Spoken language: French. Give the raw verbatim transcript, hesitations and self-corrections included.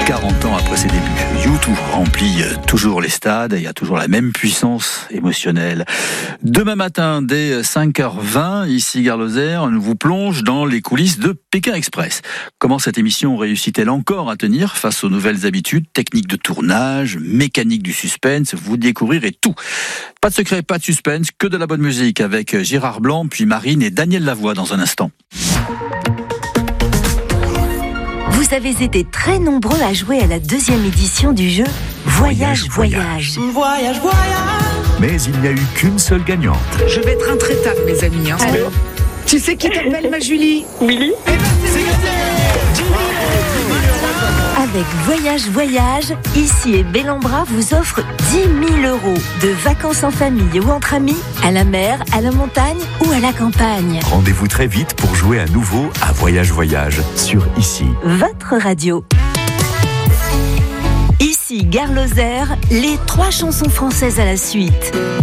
quarante ans après ses débuts. U deux remplit toujours les stades et il y a toujours la même puissance émotionnelle. Demain matin, dès cinq heures vingt, ici Gare Lozère, on vous plonge dans les coulisses de Pékin Express. Comment cette émission réussit-elle encore à tenir face aux nouvelles habitudes, techniques de tournage, mécanique du suspense, vous découvrirez tout. Pas de secret, pas de suspense, que de la bonne musique avec Gérard Blanc, puis Marine et Daniel Lavoie dans un instant. Vous avez été très nombreux à jouer à la deuxième édition du jeu Voyage, Voyage. Voyage, voyage. Mais il n'y a eu qu'une seule gagnante. Je vais être intraitable, mes amis. Hein. Allô ? Tu sais qui t'appelle, ma Julie ? Willy. Eh ben, c'est gagné. Avec Voyage, Voyage, ici et Bellambra vous offre dix mille euros de vacances en famille ou entre amis, à la mer, à la montagne ou à la campagne. Rendez-vous très vite pour jouer à nouveau à Voyage Voyage sur Ici. Votre radio. Ici Gare Lozère, les trois chansons françaises à la suite.